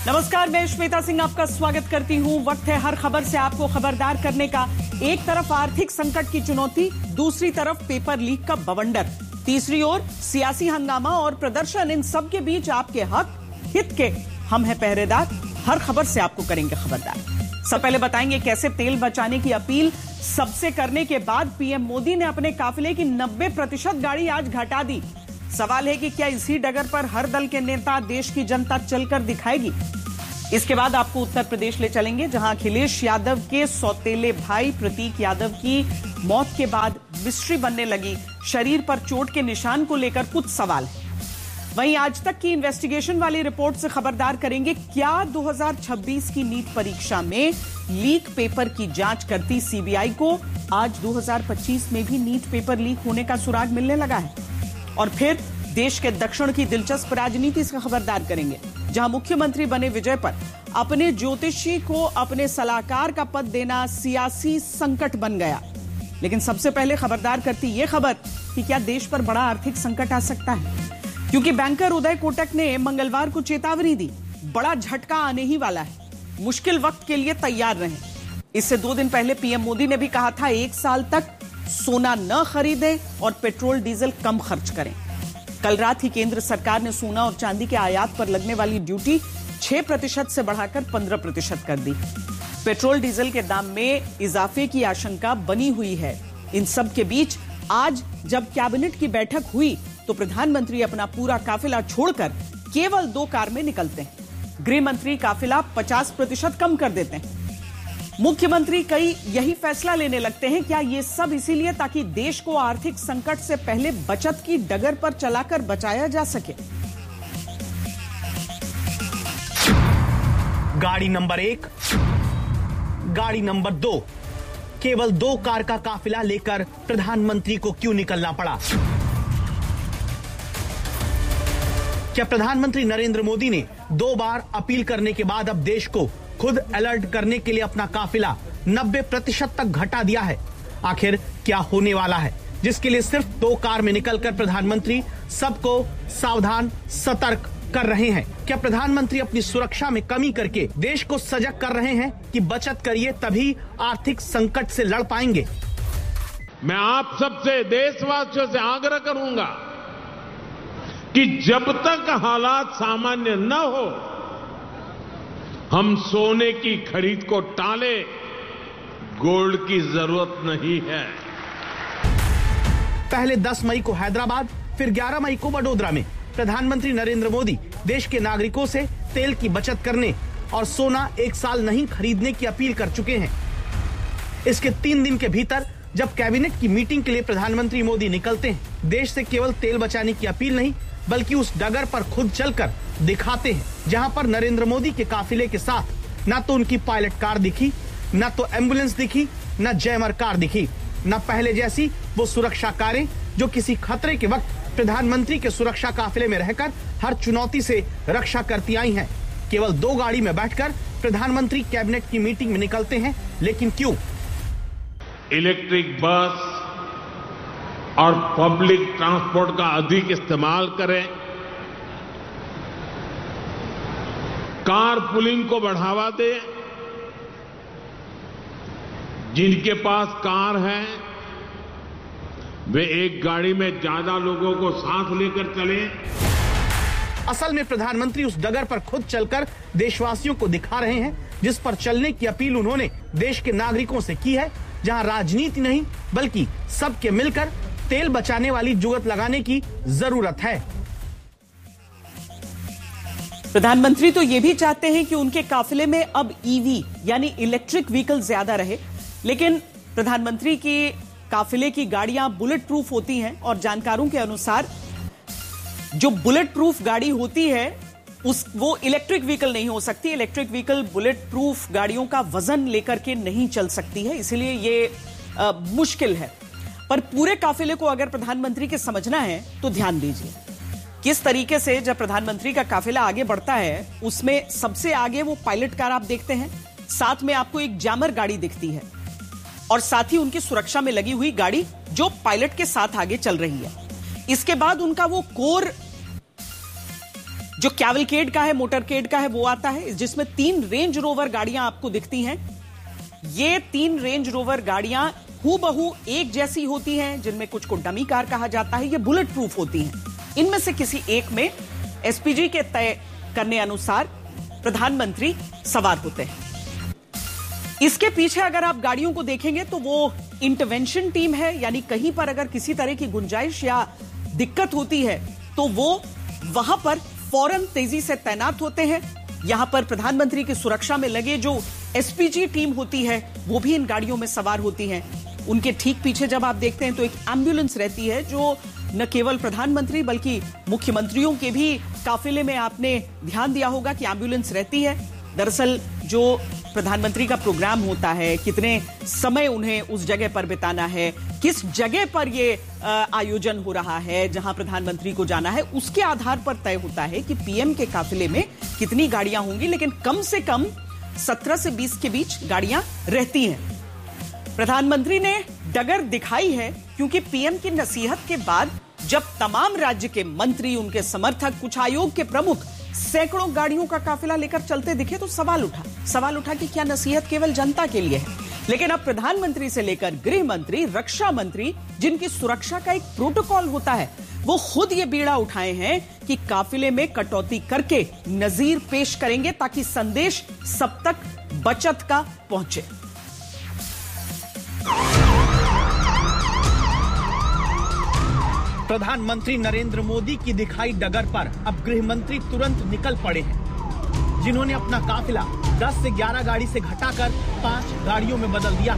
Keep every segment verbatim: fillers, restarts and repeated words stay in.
नमस्कार, मैं श्वेता सिंह आपका स्वागत करती हूं। वक्त है हर खबर से आपको खबरदार करने का। एक तरफ आर्थिक संकट की चुनौती, दूसरी तरफ पेपर लीक का बवंडर, तीसरी ओर सियासी हंगामा और प्रदर्शन। इन सब के बीच आपके हक हित के हम हैं पहरेदार। हर खबर से आपको करेंगे खबरदार। सब पहले बताएंगे कैसे तेल बचाने की अपील सबसे करने के बाद पीएम मोदी ने अपने काफिले की नब्बे प्रतिशत गाड़ी आज घटा दी। सवाल है कि क्या इसी डगर पर हर दल के नेता, देश की जनता चलकर दिखाएगी। इसके बाद आपको उत्तर प्रदेश ले चलेंगे, जहां अखिलेश यादव के सौतेले भाई प्रतीक यादव की मौत के बाद मिस्ट्री बनने लगी। शरीर पर चोट के निशान को लेकर कुछ सवाल है। वहीं आज तक की इन्वेस्टिगेशन वाली रिपोर्ट से खबरदार करेंगे, क्या दो हज़ार छब्बीस की नीट परीक्षा में लीक पेपर की जांच करती सीबीआई को आज दो हज़ार पच्चीस में भी नीट पेपर लीक होने का सुराग मिलने लगा है। और फिर देश के दक्षिण की दिलचस्प राजनीति से खबरदार करेंगे, जहां मुख्यमंत्री बने विजय पर अपने ज्योतिषी को अपने सलाहकार का पद देना सियासी संकट बन गया। लेकिन सबसे पहले खबरदार करती यह खबर कि क्या देश पर बड़ा आर्थिक संकट आ सकता है, क्योंकि बैंकर उदय कोटक ने मंगलवार को चेतावनी दी, बड़ा झटका आने ही वाला है, मुश्किल वक्त के लिए तैयार रहें। इससे दो दिन पहले पीएम मोदी ने भी कहा था, एक साल तक सोना न खरीदें और पेट्रोल डीजल कम खर्च करें। कल रात ही केंद्र सरकार ने सोना और चांदी के आयात पर लगने वाली ड्यूटी छह प्रतिशत से बढ़ाकर पंद्रह प्रतिशत कर दी। पेट्रोल डीजल के दाम में इजाफे की आशंका बनी हुई है। इन सब के बीच आज जब कैबिनेट की बैठक हुई तो प्रधानमंत्री अपना पूरा काफिला छोड़कर केवल दो कार में निकलते हैं। गृह मंत्री काफिला पचास प्रतिशत कम कर देते हैं। मुख्यमंत्री कई यही फैसला लेने लगते हैं। क्या ये सब इसीलिए ताकि देश को आर्थिक संकट से पहले बचत की डगर पर चलाकर बचाया जा सके। गाड़ी नंबर एक, गाड़ी नंबर दो, केवल दो कार का काफिला लेकर प्रधानमंत्री को क्यों निकलना पड़ा? क्या प्रधानमंत्री नरेंद्र मोदी ने दो बार अपील करने के बाद अब देश को खुद अलर्ट करने के लिए अपना काफिला नब्बे प्रतिशत तक घटा दिया है? आखिर क्या होने वाला है, जिसके लिए सिर्फ दो कार में निकलकर प्रधानमंत्री सबको सावधान सतर्क कर रहे हैं? क्या प्रधानमंत्री अपनी सुरक्षा में कमी करके देश को सजग कर रहे हैं कि बचत करिए तभी आर्थिक संकट से लड़ पाएंगे? मैं आप सबसे, देशवासियों से आग्रह करूंगा कि जब तक हालात सामान्य न हो, हम सोने की खरीद को टाले, गोल्ड की जरूरत नहीं है। पहले दस मई को हैदराबाद, फिर ग्यारह मई को वडोदरा में प्रधानमंत्री नरेंद्र मोदी देश के नागरिकों से तेल की बचत करने और सोना एक साल नहीं खरीदने की अपील कर चुके हैं। इसके तीन दिन के भीतर जब कैबिनेट की मीटिंग के लिए प्रधानमंत्री मोदी निकलते हैं, देश से केवल तेल बचाने की अपील नहीं बल्कि उस डगर पर खुद चलकर दिखाते हैं, जहां पर नरेंद्र मोदी के काफिले के साथ ना तो उनकी पायलट कार दिखी, ना तो एम्बुलेंस दिखी, ना जैमर कार दिखी, ना पहले जैसी वो सुरक्षा कारें जो किसी खतरे के वक्त प्रधानमंत्री के सुरक्षा काफिले में रहकर हर चुनौती से रक्षा करती आई हैं। केवल दो गाड़ी में बैठकर प्रधानमंत्री कैबिनेट की मीटिंग में निकलते हैं, लेकिन क्यों? इलेक्ट्रिक बस और पब्लिक ट्रांसपोर्ट का अधिक इस्तेमाल करें, कार पुलिंग को बढ़ावा दें, जिनके पास कार है वे एक गाड़ी में ज्यादा लोगों को साथ लेकर चलें। असल में प्रधानमंत्री उस डगर पर खुद चलकर देशवासियों को दिखा रहे हैं, जिस पर चलने की अपील उन्होंने देश के नागरिकों से की है, जहां राजनीति नहीं बल्कि सबके मिलकर तेल बचाने वाली जुगत लगाने की जरूरत है। प्रधानमंत्री तो ये भी चाहते हैं कि उनके काफिले में अब ईवी यानी इलेक्ट्रिक व्हीकल ज्यादा रहे, लेकिन प्रधानमंत्री के काफिले की गाड़ियां बुलेट प्रूफ होती हैं और जानकारों के अनुसार जो बुलेट प्रूफ गाड़ी होती है उस वो इलेक्ट्रिक व्हीकल नहीं हो सकती। इलेक्ट्रिक व्हीकल बुलेट प्रूफ गाड़ियों का वजन लेकर के नहीं चल सकती है, इसलिए ये आ, मुश्किल है। पर पूरे काफिले को अगर प्रधानमंत्री के समझना है तो ध्यान दीजिए किस तरीके से जब प्रधानमंत्री का काफिला आगे बढ़ता है, उसमें सबसे आगे वो पायलट कार आप देखते हैं, साथ में आपको एक जैमर गाड़ी दिखती है और साथ ही उनकी सुरक्षा में लगी हुई गाड़ी जो पायलट के साथ आगे चल रही है। इसके बाद उनका वो कोर जो कैवलकेड का है, मोटरकेड का है, वो आता है, जिसमें तीन रेंज रोवर गाड़ियां आपको दिखती हैं। ये तीन रेंज रोवर गाड़ियां हूबहू एक जैसी होती हैं, जिनमें कुछ को डमी कार कहा जाता है। ये बुलेट प्रूफ होती हैं। इनमें से किसी एक में एसपीजी के तय करने अनुसार प्रधानमंत्री सवार होते हैं। इसके पीछे अगर आप गाड़ियों को देखेंगे तो वो इंटरवेंशन टीम है, यानी कहीं पर अगर किसी तरह की गुंजाइश या दिक्कत होती है तो वो वहां पर फौरन तेजी से तैनात होते हैं। यहां पर प्रधानमंत्री की सुरक्षा में लगे जो एसपीजी टीम होती है वो भी इन गाड़ियों में सवार होती हैं। उनके ठीक पीछे जब आप देखते हैं तो एक एम्बुलेंस रहती है, जो न केवल प्रधानमंत्री बल्कि मुख्यमंत्रियों के भी काफिले में आपने ध्यान दिया होगा कि एम्बुलेंस रहती है। दरअसल जो प्रधानमंत्री का प्रोग्राम होता है, कितने समय उन्हें उस जगह पर बिताना है, किस जगह पर यह आयोजन हो रहा है जहां प्रधानमंत्री को जाना है, उसके आधार पर तय होता है कि पीएम के काफिले में कितनी गाड़ियां होंगी। लेकिन कम से कम सत्रह से बीस के बीच गाड़ियां रहती हैं। प्रधानमंत्री ने डगर दिखाई है क्योंकि पीएम की नसीहत के बाद जब तमाम राज्य के मंत्री, उनके समर्थक, कुछ आयोग के प्रमुख सैकड़ों गाड़ियों का काफिला लेकर चलते दिखे तो सवाल उठा सवाल उठा कि क्या नसीहत केवल जनता के लिए है। लेकिन अब प्रधानमंत्री से लेकर गृह मंत्री, रक्षा मंत्री, जिनकी सुरक्षा का एक प्रोटोकॉल होता है, वो खुद ये बीड़ा उठाए हैं कि काफिले में कटौती करके नजीर पेश करेंगे ताकि संदेश सब तक बचत का पहुंचे। प्रधानमंत्री नरेंद्र मोदी की दिखाई डगर पर अब गृह मंत्री तुरंत निकल पड़े हैं, जिन्होंने अपना काफिला दस से ग्यारह गाड़ी से घटाकर पांच गाड़ियों में बदल दिया।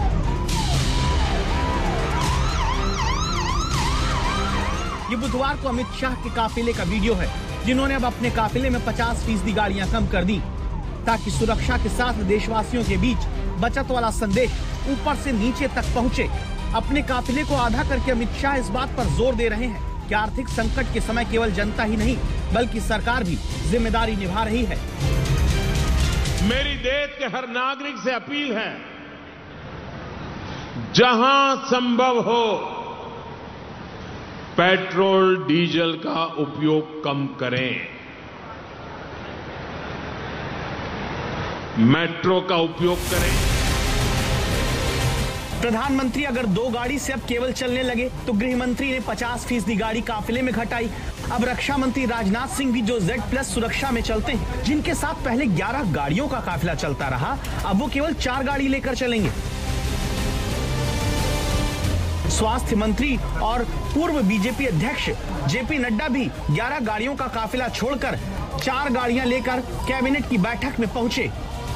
ये बुधवार को अमित शाह के काफिले का वीडियो है, जिन्होंने अब अपने काफिले में पचास फीसदी गाड़ियां कम कर दी ताकि सुरक्षा के साथ देशवासियों के बीच बचत वाला संदेश ऊपर से नीचे तक पहुंचे। अपने काफिले को आधा करके अमित शाह इस बात पर जोर दे रहे हैं कि आर्थिक संकट के समय केवल जनता ही नहीं बल्कि सरकार भी जिम्मेदारी निभा रही है। मेरी देश के हर नागरिक से अपील है, जहां संभव हो पेट्रोल डीजल का उपयोग कम करें, मेट्रो का उपयोग करें। प्रधानमंत्री अगर दो गाड़ी से अब केवल चलने लगे तो गृह मंत्री ने पचास फीसदी गाड़ी काफिले में घटाई। अब रक्षा मंत्री राजनाथ सिंह भी जो जेड प्लस सुरक्षा में चलते हैं, जिनके साथ पहले ग्यारह गाड़ियों का काफिला चलता रहा, अब वो केवल चार गाड़ी लेकर चलेंगे। स्वास्थ्य मंत्री और पूर्व बीजेपी अध्यक्ष जेपी नड्डा भी ग्यारह गाड़ियों का काफिला छोड़कर चार गाड़ियां लेकर कैबिनेट की बैठक में पहुंचे।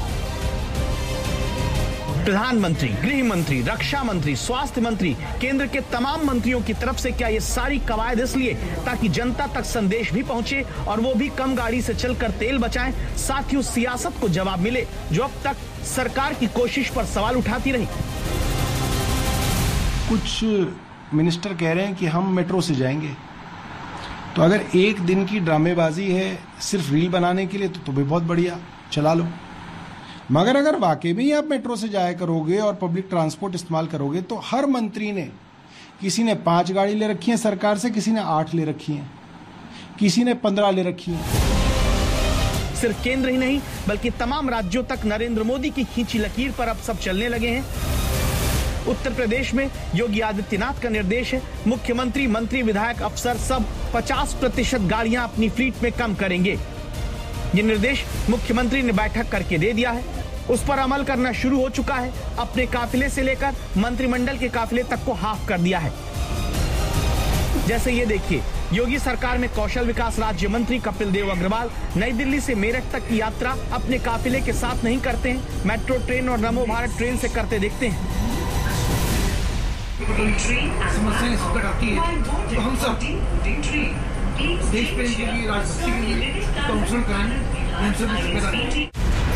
प्रधानमंत्री, गृह मंत्री, रक्षा मंत्री, स्वास्थ्य मंत्री, केंद्र के तमाम मंत्रियों की तरफ से क्या ये सारी कवायद इसलिए ताकि जनता तक संदेश भी पहुंचे और वो भी कम गाड़ी से चलकर तेल बचाएं, साथ ही उस सियासत को जवाब मिले जो अब तक सरकार की कोशिश पर सवाल उठाती रही। कुछ मिनिस्टर कह रहे हैं कि हम मेट्रो से जाएंगे, तो अगर एक दिन की ड्रामेबाजी है सिर्फ रील बनाने के लिए तो, तो भी बहुत बढ़िया, चला लो। मगर अगर वाकई में ही आप मेट्रो से जाया करोगे और पब्लिक ट्रांसपोर्ट इस्तेमाल करोगे तो हर मंत्री ने, किसी ने पांच गाड़ी ले रखी है सरकार से, किसी ने आठ ले रखी है, किसी ने पंद्रह ले रखी है। सिर्फ केंद्र ही नहीं बल्कि तमाम राज्यों तक नरेंद्र मोदी की खींची लकीर पर अब सब चलने लगे हैं। उत्तर प्रदेश में योगी आदित्यनाथ का निर्देश है, मुख्यमंत्री, मंत्री, विधायक, अफसर सब पचास प्रतिशत गाड़ियां अपनी फ्लीट में कम करेंगे। ये निर्देश मुख्यमंत्री ने बैठक करके दे दिया है, उस पर अमल करना शुरू हो चुका है। अपने काफिले से लेकर मंत्रिमंडल के काफिले तक को हाफ कर दिया है। जैसे ये देखिए, योगी सरकार में कौशल विकास राज्य मंत्री कपिल देव अग्रवाल नई दिल्ली से मेरठ तक की यात्रा अपने काफिले के साथ नहीं करते हैं, मेट्रो ट्रेन और नमो भारत ट्रेन से करते देखते हैं। समस्याएं संकट आती है तो हम सब देश प्रेम के लिए, राजनीति के लिए काउंसिल कराएं, हम सब जिम्मेदारी।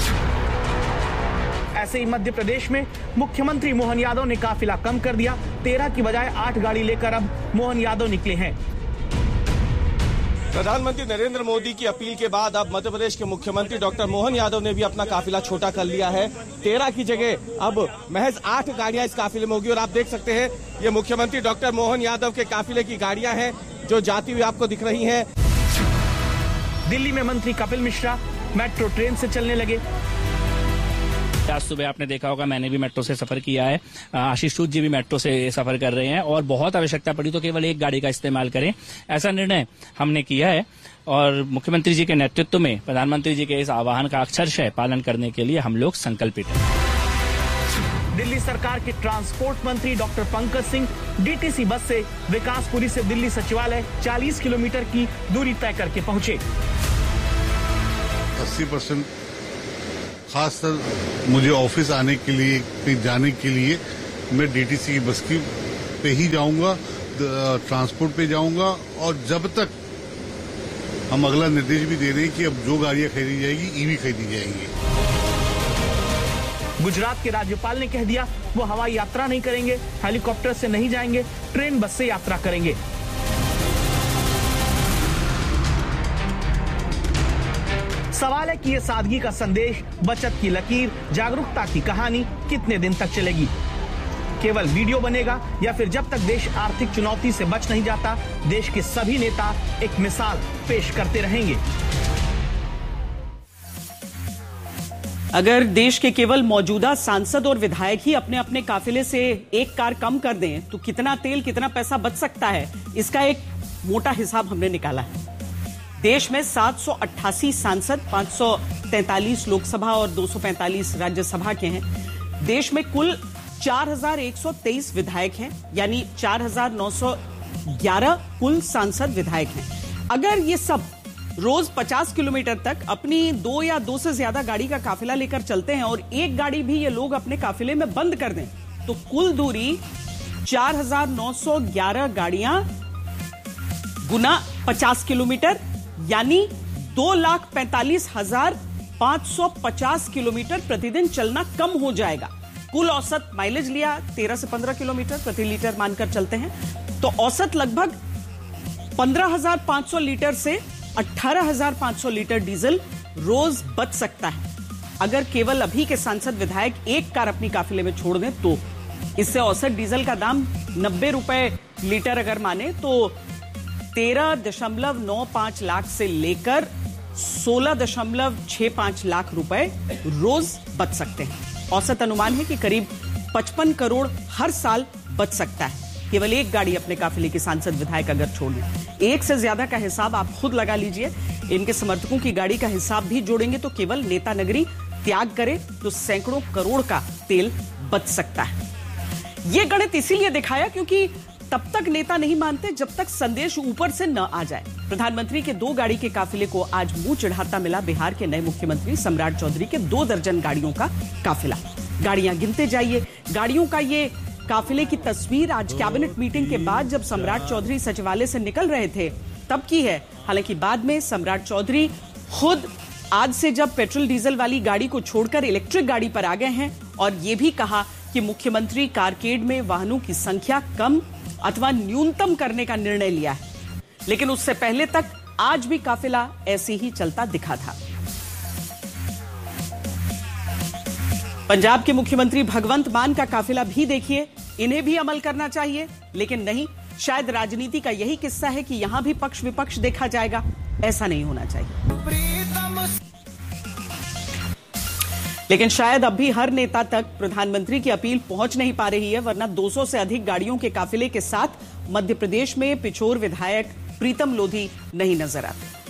ऐसे ही मध्य प्रदेश में मुख्यमंत्री मोहन यादव ने काफिला कम कर दिया, तेरह की बजाय आठ गाड़ी लेकर अब मोहन यादव निकले हैं। प्रधानमंत्री नरेंद्र मोदी की अपील के बाद अब मध्य प्रदेश के मुख्यमंत्री डॉक्टर मोहन यादव ने भी अपना काफिला छोटा कर लिया है। तेरह की जगह अब महज आठ गाड़ियां इस काफिले में होगी और आप देख सकते हैं ये मुख्यमंत्री डॉक्टर मोहन यादव के काफिले की गाड़ियां हैं जो जाती हुई आपको दिख रही हैं। दिल्ली में मंत्री कपिल मिश्रा मेट्रो ट्रेन से चलने लगे। आज सुबह आपने देखा होगा, मैंने भी मेट्रो से सफर किया है, आशीष सूद जी भी मेट्रो से सफर कर रहे हैं और बहुत आवश्यकता पड़ी तो केवल एक गाड़ी का इस्तेमाल करें, ऐसा निर्णय हमने किया है। और मुख्यमंत्री जी के नेतृत्व में प्रधानमंत्री जी के इस आह्वान का अक्षरशः पालन करने के लिए हम लोग संकल्पित हैं। दिल्ली सरकार के ट्रांसपोर्ट मंत्री doctor Pankaj Singh DTC bus से विकासपुरी से दिल्ली सचिवालय चालीस किलोमीटर की दूरी तय करके पहुंचे। अस्सी परसेंट खासकर मुझे ऑफिस आने के लिए, कहीं जाने के लिए मैं डीटीसी की बस की पे ही जाऊंगा, ट्रांसपोर्ट पे जाऊंगा। और जब तक हम अगला निर्देश भी दे रहे हैं कि अब जो गाड़ियां खरीदी जाएगी ईवी खरीदी जाएंगी। गुजरात के राज्यपाल ने कह दिया वो हवाई यात्रा नहीं करेंगे, हेलीकॉप्टर से नहीं जाएंगे, ट्रेन बस से यात्रा करेंगे। सवाल है कि ये सादगी का संदेश, बचत की लकीर, जागरूकता की कहानी कितने दिन तक चलेगी? केवल वीडियो बनेगा या फिर जब तक देश आर्थिक चुनौती से बच नहीं जाता, देश के सभी नेता एक मिसाल पेश करते रहेंगे? अगर देश के केवल मौजूदा सांसद और विधायक ही अपने अपने काफिले से एक कार कम कर दें तो कितना तेल, कितना पैसा बच सकता है, इसका एक मोटा हिसाब हमने निकाला है। देश में सात सौ अट्ठासी सांसद, पांच सौ तैंतालीस लोकसभा और दो सौ पैंतालीस राज्यसभा के हैं। देश में कुल चार हजार एक सौ तेईस विधायक हैं, यानी चार हजार नौ सौ ग्यारह कुल सांसद विधायक हैं। अगर ये सब रोज पचास किलोमीटर तक अपनी दो या दो से ज्यादा गाड़ी का काफिला लेकर चलते हैं और एक गाड़ी भी ये लोग अपने काफिले में बंद कर दें तो कुल दूरी चार हजार नौ सौ ग्यारह गाड़ियां गुना पचास किलोमीटर यानी दो लाख पैंतालीस हजार पांच सौ पचास किलोमीटर प्रतिदिन चलना कम हो जाएगा। कुल औसत माइलेज लिया तेरह से पंद्रह किलोमीटर प्रति लीटर मानकर चलते हैं तो औसत लगभग पंद्रह हजार पांच सौ लीटर से अठारह हजार पांच सौ लीटर डीजल रोज बच सकता है। अगर केवल अभी के सांसद विधायक एक कार अपनी काफिले में छोड़ दें तो इससे औसत डीजल का दाम नब्बे रुपए लीटर अगर माने तो तेरह दशमलव नौ पांच लाख से लेकर सोलह दशमलव छह पांच लाख रुपए रोज बच सकते हैं। औसत अनुमान है कि करीब पचपन करोड़ हर साल बच सकता है केवल एक गाड़ी अपने काफिले के सांसद विधायक अगर छोड़ लें। एक से ज्यादा का हिसाब आप खुद लगा लीजिए। इनके समर्थकों की गाड़ी का हिसाब भी जोड़ेंगे तो केवल नेता नगरी त्याग करे तो सैकड़ों करोड़ का तेल बच सकता है। यह गणित इसीलिए दिखाया क्योंकि तब तक नेता नहीं मानते जब तक संदेश ऊपर से न आ जाए। प्रधानमंत्री के दो गाड़ी के काफिले को आज मुंह चिढ़ाता मिला बिहार के नए मुख्यमंत्री सम्राट चौधरी के दो दर्जन गाड़ियों का काफिला। गाड़ियां गिनते जाइए। गाड़ियों का ये काफिले की तस्वीर आज कैबिनेट मीटिंग के बाद जब सम्राट चौधरी सचिवालय से निकल रहे थे तब की है। हालांकि बाद में सम्राट चौधरी खुद आज से जब पेट्रोल डीजल वाली गाड़ी को छोड़कर इलेक्ट्रिक गाड़ी पर आ गए हैं और ये भी कहा कि मुख्यमंत्री कारकेड में वाहनों की संख्या कम अथवा न्यूनतम करने का निर्णय लिया है। लेकिन उससे पहले तक आज भी काफिला ऐसे ही चलता दिखा था। पंजाब के मुख्यमंत्री भगवंत मान का काफिला भी देखिए। इन्हें भी अमल करना चाहिए लेकिन नहीं, शायद राजनीति का यही किस्सा है कि यहां भी पक्ष विपक्ष देखा जाएगा। ऐसा नहीं होना चाहिए। लेकिन शायद अब भी हर नेता तक प्रधानमंत्री की अपील पहुंच नहीं पा रही है, वरना दो सौ से अधिक गाड़ियों के काफिले के साथ मध्य प्रदेश में पिछोर विधायक प्रीतम लोधी नहीं नजर आते।